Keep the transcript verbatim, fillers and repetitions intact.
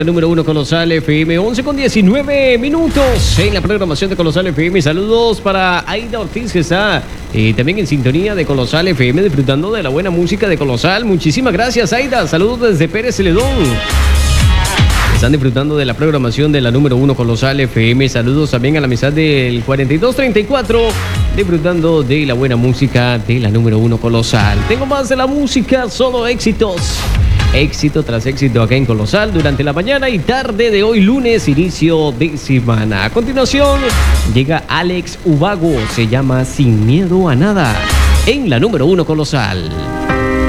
Número uno Colosal F M, once con diecinueve minutos en la programación de Colosal F M. Saludos para Aida Ortiz, que está eh, también en sintonía de Colosal F M, disfrutando de la buena música de Colosal. Muchísimas gracias, Aida. Saludos desde Pérez Celedón. Están disfrutando de la programación de la número uno Colosal F M. Saludos también a la amistad del cuarenta y dos treinta y cuatro, disfrutando de la buena música de la número uno Colosal. Tengo más de la música, solo éxitos. Éxito tras éxito acá en Colosal durante la mañana y tarde de hoy lunes, inicio de semana. A continuación llega Alex Ubago, se llama Sin Miedo a Nada, en la número uno Colosal.